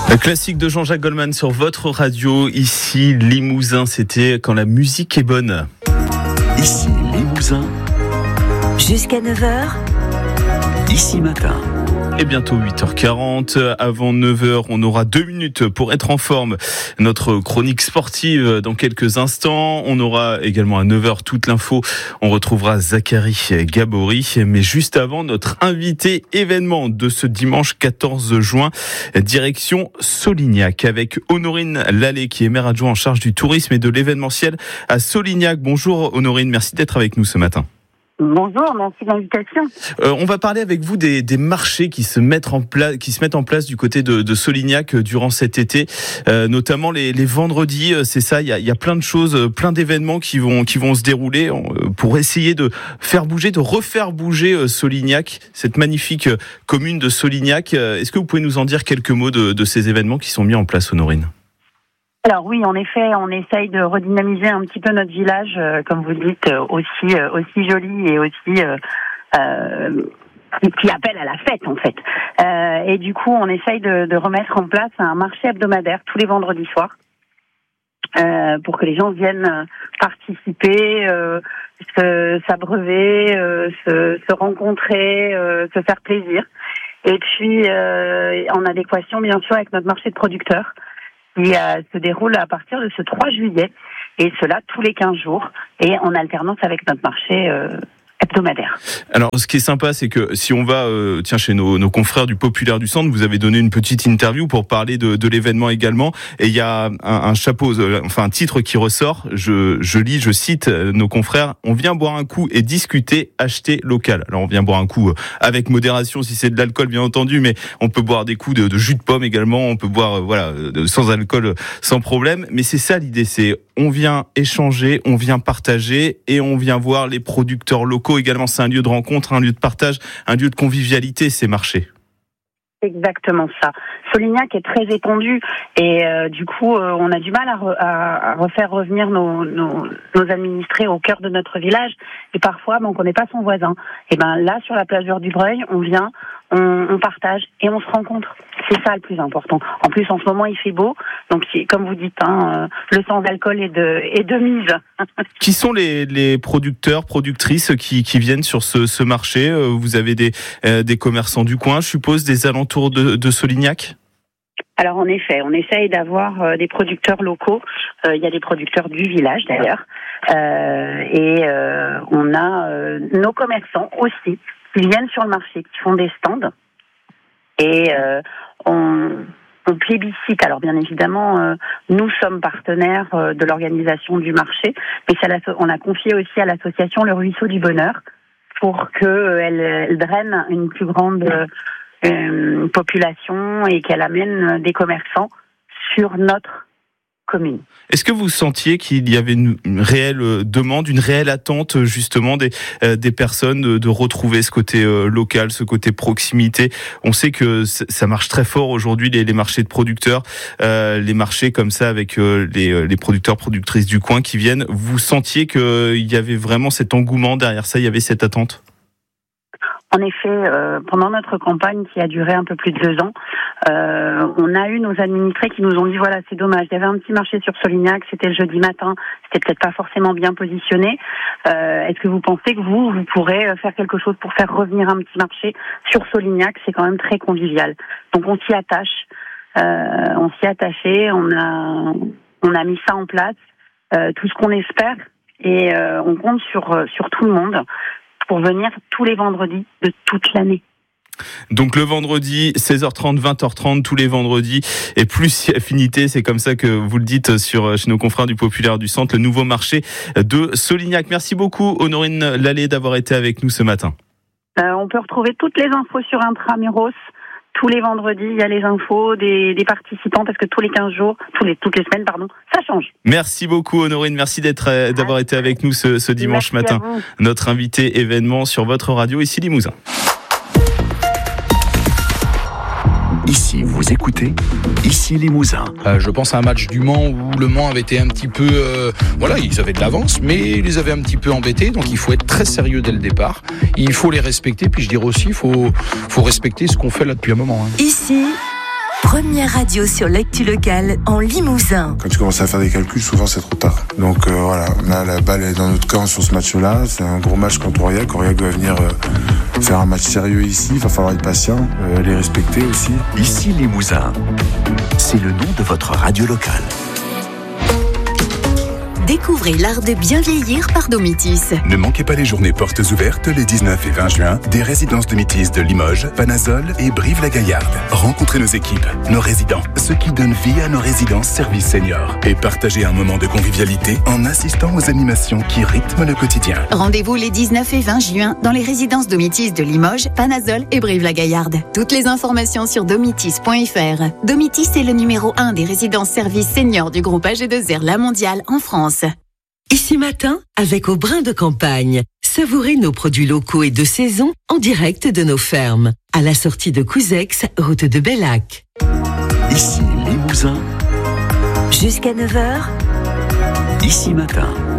Le classique de Jean-Jacques Goldman sur votre radio, ici Limousin, c'était Quand la musique est bonne. Ici Limousin. Jusqu'à 9h. Ici Matin. Et bientôt 8h40, avant 9h, on aura 2 minutes pour être en forme. Notre chronique sportive dans quelques instants. On aura également à 9h toute l'info. On retrouvera Zachary Gabory. Mais juste avant, notre invité événement de ce dimanche 14 juin, direction Solignac avec Honorine Lallet qui est maire adjoint en charge du tourisme et de l'événementiel à Solignac. Bonjour Honorine, merci d'être avec nous ce matin. Bonjour, merci de l'invitation. On va parler avec vous des marchés qui se mettent en place du côté de Solignac durant cet été, notamment les vendredis. C'est ça, il y a plein de choses, plein d'événements qui vont se dérouler pour essayer de refaire bouger Solignac, cette magnifique commune de Solignac. Est-ce que vous pouvez nous en dire quelques mots de ces événements qui sont mis en place, Honorine ? Alors oui, en effet, on essaye de redynamiser un petit peu notre village, comme vous le dites, aussi joli et aussi qui appelle à la fête en fait. Et du coup, on essaye de remettre en place un marché hebdomadaire tous les vendredis soirs pour que les gens viennent participer, s'abreuver, se rencontrer, se faire plaisir. Et puis en adéquation bien sûr avec notre marché de producteurs, qui se déroule à partir de ce 3 juillet, et cela tous les 15 jours, et en alternance avec notre marché hebdomadaire. Alors, ce qui est sympa, c'est que si on va chez nos confrères du Populaire du Centre, vous avez donné une petite interview pour parler de l'événement également, et il y a un titre qui ressort, je cite nos confrères: on vient boire un coup et discuter, acheter local. Alors on vient boire un coup avec modération si c'est de l'alcool bien entendu, mais on peut boire des coups de jus de pomme également, on peut boire sans alcool sans problème, mais c'est ça l'idée, c'est on vient échanger, on vient partager et on vient voir les producteurs locaux également. C'est un lieu de rencontre, un lieu de partage, un lieu de convivialité, ces marchés. Exactement ça. Solignac est très étendu et du coup on a du mal à refaire revenir nos administrés au cœur de notre village, et parfois on connaît pas son voisin. Et là sur la place du Breuil, on vient, on partage et on se rencontre. C'est ça le plus important. En plus en ce moment il fait beau, donc comme vous dites, le sans alcool est de mise. Qui sont les producteurs, productrices qui viennent sur ce marché? Vous avez des commerçants du coin, je suppose, des alentours de Solignac? Alors en effet, on essaye d'avoir des producteurs locaux. Il y a des producteurs du village d'ailleurs, et on a nos commerçants aussi qui viennent sur le marché, qui font des stands, et on plébiscite. Alors bien évidemment, nous sommes partenaires de l'organisation du marché, mais on a confié aussi à l'association Le Ruisseau du Bonheur pour qu'elle draine une plus grande population et qu'elle amène des commerçants sur notre commune. Est-ce que vous sentiez qu'il y avait une réelle demande, une réelle attente justement des personnes de retrouver ce côté local, ce côté proximité? On sait que ça marche très fort aujourd'hui, les marchés de producteurs, les marchés comme ça avec les producteurs, productrices du coin qui viennent. Vous sentiez qu'il y avait vraiment cet engouement derrière ça, il y avait cette attente? En effet, pendant notre campagne qui a duré un peu plus de 2 ans, on a eu nos administrés qui nous ont dit voilà, c'est dommage, il y avait un petit marché sur Solignac, c'était le jeudi matin, c'était peut-être pas forcément bien positionné. Est-ce que vous pensez que vous pourrez faire quelque chose pour faire revenir un petit marché sur Solignac? C'est quand même très convivial. Donc on s'y attache, on s'y est attaché, on a mis ça en place, tout ce qu'on espère, et on compte sur tout le monde pour venir tous les vendredis de toute l'année. Donc le vendredi, 16h30, 20h30, tous les vendredis, et plus si affinité, c'est comme ça que vous le dites chez nos confrères du Populaire du Centre, le nouveau marché de Solignac. Merci beaucoup Honorine Lallet d'avoir été avec nous ce matin. On peut retrouver toutes les infos sur Intramuros. Tous les vendredis, il y a les infos des participants, parce que tous les 15 jours, toutes les semaines, ça change. Merci beaucoup Honorine, merci d'avoir été avec nous ce dimanche matin. Notre invité événement sur votre radio, ici Limousin. Ici, vous écoutez Ici Limousin. Je pense à un match du Mans où le Mans avait été un petit peu... ils avaient de l'avance, mais ils les avaient un petit peu embêtés. Donc il faut être très sérieux dès le départ. Il faut les respecter. Puis je dirais aussi, il faut respecter ce qu'on fait là depuis un moment. Ici, première radio sur l'actu locale en Limousin. Quand tu commences à faire des calculs, souvent c'est trop tard. Donc voilà, on a la balle dans notre camp sur ce match-là. C'est un gros match contre Aurillac. Aurillac doit venir faire un match sérieux ici. Il va falloir être patient, les respecter aussi. Ici Limousin, c'est le nom de votre radio locale. Découvrez l'art de bien vieillir par Domitis. Ne manquez pas les journées portes ouvertes les 19 et 20 juin des résidences Domitis de Limoges, Panazol et Brive-la-Gaillarde. Rencontrez nos équipes, nos résidents, ceux qui donnent vie à nos résidences services seniors et partagez un moment de convivialité en assistant aux animations qui rythment le quotidien. Rendez-vous les 19 et 20 juin dans les résidences Domitis de Limoges, Panazol et Brive-la-Gaillarde. Toutes les informations sur domitis.fr. Domitis est le numéro 1 des résidences services seniors du groupe AG2R La Mondiale en France. Ici Matin, avec Au Brin de Campagne. Savourez nos produits locaux et de saison en direct de nos fermes. À la sortie de Couzex, route de Bellac. Ici Limousin, Jusqu'à 9h, Ici Matin.